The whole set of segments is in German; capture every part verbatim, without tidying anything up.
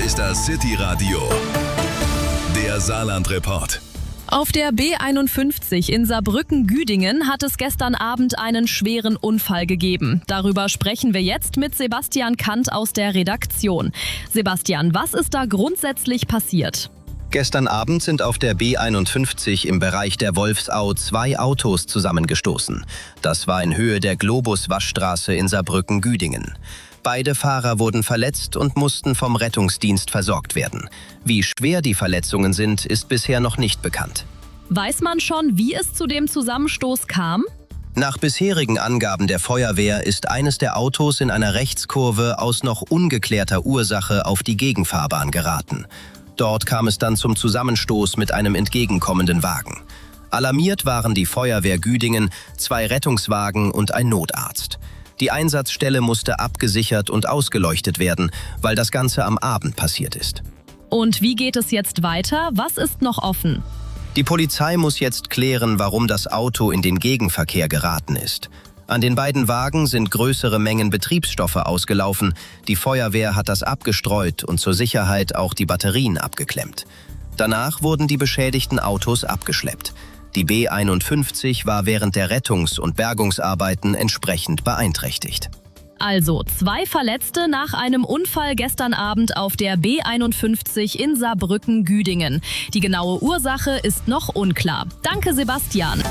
ist das City Radio, der Saarland-Report. Auf der B einundfünfzig in Saarbrücken-Güdingen hat es gestern Abend einen schweren Unfall gegeben. Darüber sprechen wir jetzt mit Sebastian Kant aus der Redaktion. Sebastian, was ist da grundsätzlich passiert? Gestern Abend sind auf der B einundfünfzig im Bereich der Wolfsau zwei Autos zusammengestoßen. Das war in Höhe der Globus-Waschstraße in Saarbrücken-Güdingen. Beide Fahrer wurden verletzt und mussten vom Rettungsdienst versorgt werden. Wie schwer die Verletzungen sind, ist bisher noch nicht bekannt. Weiß man schon, wie es zu dem Zusammenstoß kam? Nach bisherigen Angaben der Feuerwehr ist eines der Autos in einer Rechtskurve aus noch ungeklärter Ursache auf die Gegenfahrbahn geraten. Dort kam es dann zum Zusammenstoß mit einem entgegenkommenden Wagen. Alarmiert waren die Feuerwehr Güdingen, zwei Rettungswagen und ein Notarzt. Die Einsatzstelle musste abgesichert und ausgeleuchtet werden, weil das Ganze am Abend passiert ist. Und wie geht es jetzt weiter? Was ist noch offen? Die Polizei muss jetzt klären, warum das Auto in den Gegenverkehr geraten ist. An den beiden Wagen sind größere Mengen Betriebsstoffe ausgelaufen. Die Feuerwehr hat das abgestreut und zur Sicherheit auch die Batterien abgeklemmt. Danach wurden die beschädigten Autos abgeschleppt. Die B einundfünfzig war während der Rettungs- und Bergungsarbeiten entsprechend beeinträchtigt. Also zwei Verletzte nach einem Unfall gestern Abend auf der B einundfünfzig in Saarbrücken-Güdingen. Die genaue Ursache ist noch unklar. Danke, Sebastian.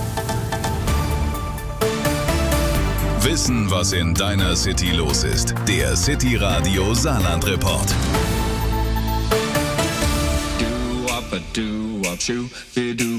Wissen, was in deiner City los ist. Der City Radio Saarland-Report. Do up a do up shoe,